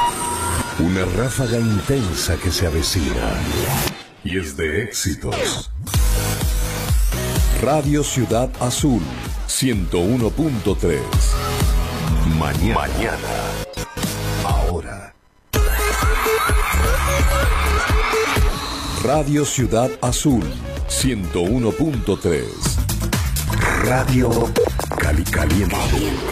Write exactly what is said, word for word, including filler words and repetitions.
Una ráfaga intensa que se avecina y es de éxitos. Radio Ciudad Azul, ciento uno punto tres. Mañana. Mañana. Ahora. Radio Ciudad Azul, ciento uno punto tres. Radio Cali Caliente.